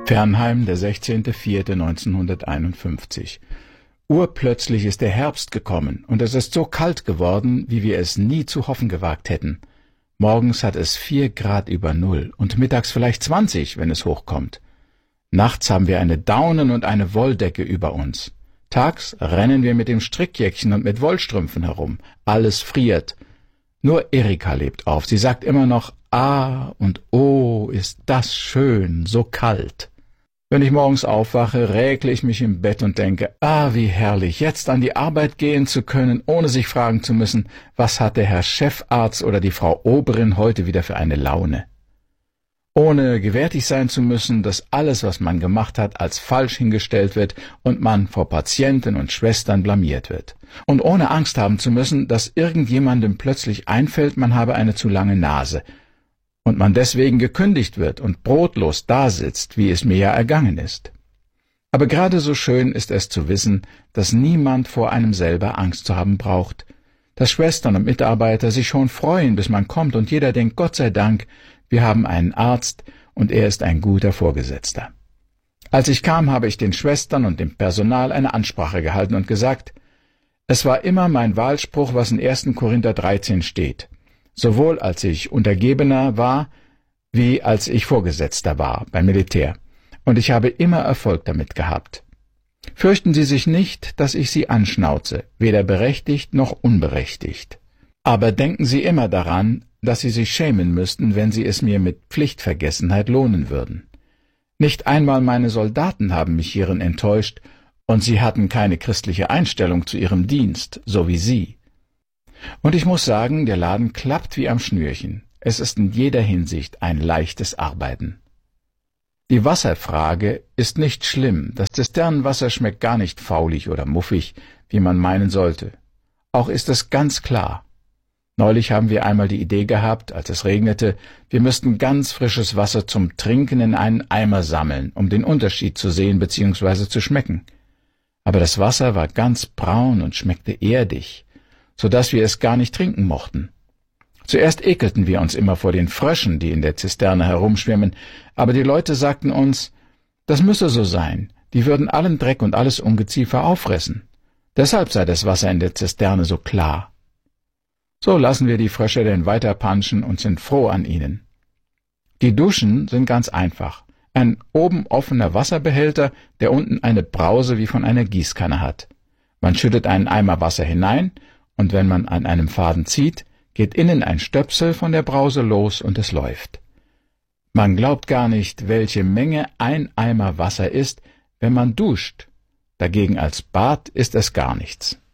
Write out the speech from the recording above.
Fernheim, der 16.04.1951. Urplötzlich ist der Herbst gekommen, und es ist so kalt geworden, wie wir es nie zu hoffen gewagt hätten. Morgens hat es 4 Grad über Null und mittags vielleicht 20, wenn es hochkommt. Nachts haben wir eine Daunen- und eine Wolldecke über uns. Tags rennen wir mit dem Strickjäckchen und mit Wollstrümpfen herum. Alles friert. Nur Erika lebt auf. Sie sagt immer noch, ah und oh, ist das schön, so kalt. Wenn ich morgens aufwache, räkle ich mich im Bett und denke, ah, wie herrlich, jetzt an die Arbeit gehen zu können, ohne sich fragen zu müssen, was hat der Herr Chefarzt oder die Frau Oberin heute wieder für eine Laune. Ohne gewärtig sein zu müssen, dass alles, was man gemacht hat, als falsch hingestellt wird und man vor Patienten und Schwestern blamiert wird. Und ohne Angst haben zu müssen, dass irgendjemandem plötzlich einfällt, man habe eine zu lange Nase und man deswegen gekündigt wird und brotlos dasitzt, wie es mir ja ergangen ist. Aber gerade so schön ist es zu wissen, dass niemand vor einem selber Angst zu haben braucht, dass Schwestern und Mitarbeiter sich schon freuen, bis man kommt und jeder denkt, Gott sei Dank, wir haben einen Arzt und er ist ein guter Vorgesetzter. Als ich kam, habe ich den Schwestern und dem Personal eine Ansprache gehalten und gesagt, es war immer mein Wahlspruch, was in 1. Korinther 13 steht, sowohl als ich Untergebener war, wie als ich Vorgesetzter war beim Militär, und ich habe immer Erfolg damit gehabt. Fürchten Sie sich nicht, dass ich Sie anschnauze, weder berechtigt noch unberechtigt. Aber denken Sie immer daran, dass Sie sich schämen müssten, wenn Sie es mir mit Pflichtvergessenheit lohnen würden. Nicht einmal meine Soldaten haben mich hierin enttäuscht, und sie hatten keine christliche Einstellung zu ihrem Dienst, so wie Sie. Und ich muss sagen, der Laden klappt wie am Schnürchen. Es ist in jeder Hinsicht ein leichtes Arbeiten. Die Wasserfrage ist nicht schlimm. Das Zisternenwasser schmeckt gar nicht faulig oder muffig, wie man meinen sollte. Auch ist es ganz klar. Neulich haben wir einmal die Idee gehabt, als es regnete, wir müssten ganz frisches Wasser zum Trinken in einen Eimer sammeln, um den Unterschied zu sehen bzw. zu schmecken. Aber das Wasser war ganz braun und schmeckte erdig, so dass wir es gar nicht trinken mochten. Zuerst ekelten wir uns immer vor den Fröschen, die in der Zisterne herumschwimmen, aber die Leute sagten uns, das müsse so sein, die würden allen Dreck und alles Ungeziefer auffressen. Deshalb sei das Wasser in der Zisterne so klar. So lassen wir die Frösche denn weiter panschen und sind froh an ihnen. Die Duschen sind ganz einfach. Ein oben offener Wasserbehälter, der unten eine Brause wie von einer Gießkanne hat. Man schüttet einen Eimer Wasser hinein, und wenn man an einem Faden zieht, geht innen ein Stöpsel von der Brause los und es läuft. Man glaubt gar nicht, welche Menge ein Eimer Wasser ist, wenn man duscht. Dagegen als Bad ist es gar nichts.